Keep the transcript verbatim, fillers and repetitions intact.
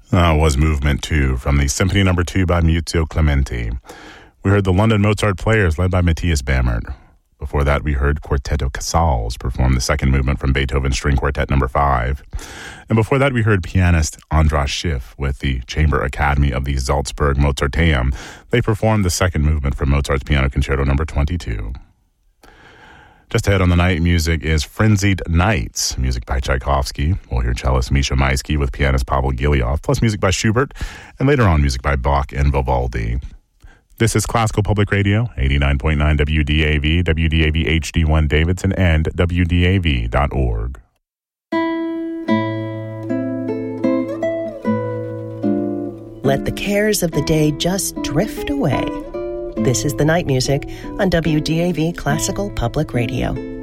Uh, was Movement two from the Symphony Number two by Muzio Clementi. We heard the London Mozart Players led by Matthias Bamert. Before that, we heard Quartetto Casals perform the second movement from Beethoven's String Quartet Number five. And before that, we heard pianist Andras Schiff with the Chamber Academy of the Salzburg Mozarteum. They performed the second movement from Mozart's Piano Concerto Number twenty-two. Just ahead on the night music is Frenzied Nights, music by Tchaikovsky. We'll hear cellist Misha Maisky with pianist Pavel Gilyav, plus music by Schubert, and later on music by Bach and Vivaldi. This is Classical Public Radio, eighty-nine point nine W D A V, W D A V H D one Davidson, and W D A V dot org. Let the cares of the day just drift away. This is the night music on W D A V Classical Public Radio.